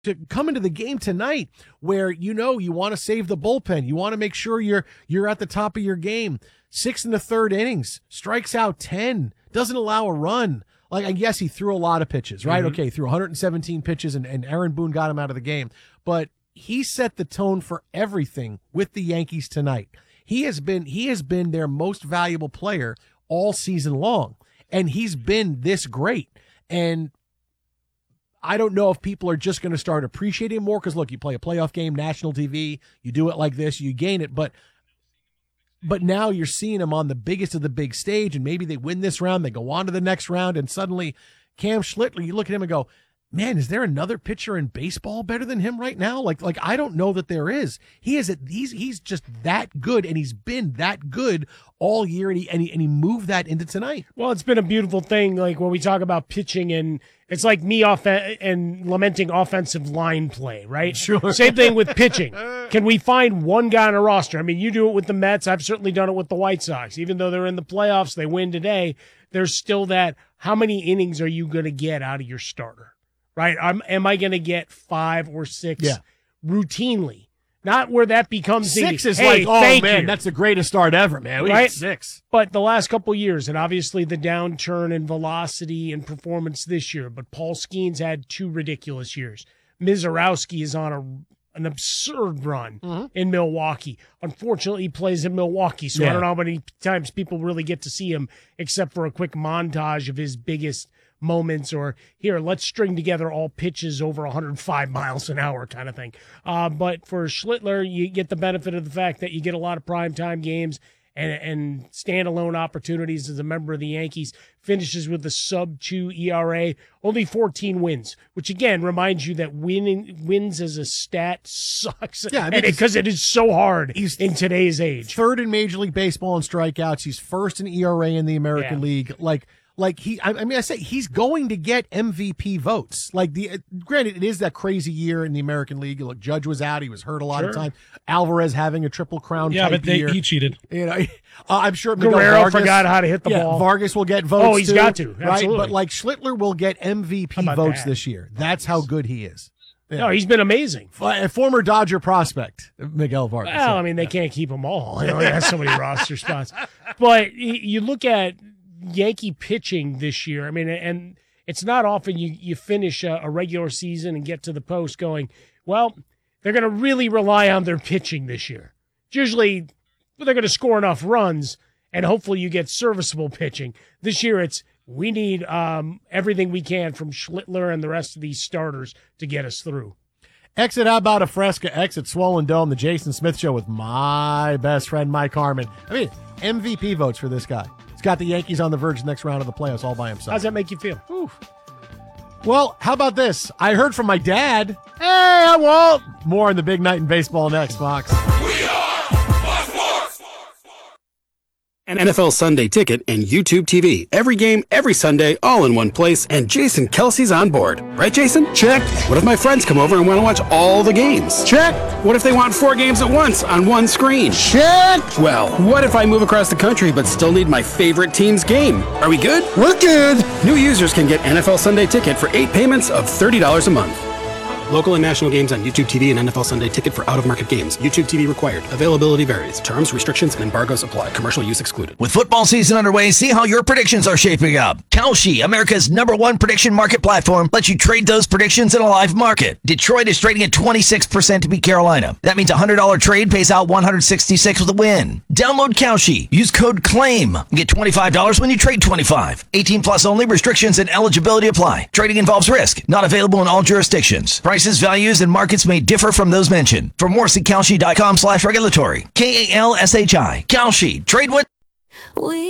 to come into the game tonight where you want to save the bullpen. You want to make sure you're at the top of your game. 6 in the third innings, strikes out 10, doesn't allow a run. Like, I guess he threw a lot of pitches, right? Mm-hmm. Okay, threw 117 pitches, and Aaron Boone got him out of the game. But he set the tone for everything with the Yankees tonight. He has been their most valuable player all season long, and he's been this great. And I don't know if people are just going to start appreciating him more because, look, you play a playoff game, national TV, you do it like this, you gain it. But now you're seeing him on the biggest of the big stage, and maybe they win this round, they go on to the next round, and suddenly Cam Schlittler, you look at him and go, man, is there another pitcher in baseball better than him right now? Like I don't know that there is. He's just that good, and he's been that good all year, and he moved that into tonight. Well, it's been a beautiful thing, like when we talk about pitching, and it's like me and lamenting offensive line play, right? Sure. Same thing with pitching. Can we find one guy on a roster? I mean, you do it with the Mets. I've certainly done it with the White Sox. Even though they're in the playoffs, they win today, there's still that, how many innings are you going to get out of your starter? Right? Am I going to get 5 or 6 routinely? Not where that becomes 6 is hey, like, oh, man, you. That's the greatest start ever, man. We right? got 6. But the last couple of years, and obviously the downturn in velocity and performance this year, but Paul Skeens had 2 ridiculous years. Mizorowski is on an absurd run in Milwaukee. Unfortunately, he plays in Milwaukee, so I don't know how many times people really get to see him except for a quick montage of his biggest moments, or here, let's string together all pitches over 105 miles an hour kind of thing. But for Schlittler, you get the benefit of the fact that you get a lot of primetime games and standalone opportunities as a member of the Yankees. Finishes with a sub-2 ERA, only 14 wins, which again reminds you that wins as a stat sucks. Yeah, I mean, because it is so hard in today's age. 3rd in Major League Baseball in strikeouts. He's 1st in ERA in the American League. I say he's going to get MVP votes. Granted, it is that crazy year in the American League. Look, Judge was out; he was hurt a lot of time. Alvarez having a Triple Crown. Yeah, type but year. he cheated. I'm sure Guerrero Vargas forgot how to hit the ball. Vargas will get votes. Oh, he's got to, right? absolutely. But Schlittler will get MVP votes this year. That's how good he is. Yeah. No, he's been amazing. A former Dodger prospect, Miguel Vargas. Well, I mean, they can't keep them all. They only have so many roster spots. But you look at Yankee pitching this year. I mean, and it's not often you finish a regular season and get to the post going, well, they're going to really rely on their pitching this year. It's usually they're going to score enough runs, and hopefully you get serviceable pitching. This year we need everything we can from Schlittler and the rest of these starters to get us through. Exit How About a Fresca, exit Swollen Dome, the Jason Smith Show with my best friend Mike Harmon. I mean, MVP votes for this guy. He's got the Yankees on the verge of the next round of the playoffs all by himself. How's that make you feel? Oof. Well, how about this? I heard from my dad. Hey, I won't. More on the big night in baseball next, Fox. We are Fox Sports. An NFL Sunday Ticket and YouTube TV. Every game, every Sunday, all in one place, and Jason Kelsey's on board. Right, Jason? Check. What if my friends come over and want to watch all the games? Check. What if they want 4 games at once on one screen? Check. Well, what if I move across the country but still need my favorite team's game? Are we good? We're good. New users can get NFL Sunday Ticket for 8 payments of $30 a month. Local and national games on YouTube TV and NFL Sunday Ticket for out-of-market games. YouTube TV required. Availability varies. Terms, restrictions, and embargoes apply. Commercial use excluded. With football season underway, see how your predictions are shaping up. Kalshi, America's #1 prediction market platform, lets you trade those predictions in a live market. Detroit is trading at 26% to beat Carolina. That means a $100 trade pays out $166 with a win. Download Kalshi. Use code CLAIM. Get $25 when you trade $25. 18 plus only. Restrictions and eligibility apply. Trading involves risk. Not available in all jurisdictions. Prices, values, and markets may differ from those mentioned. For more, see Kalshi.com/regulatory. KALSHI. Kalshi. Trade with...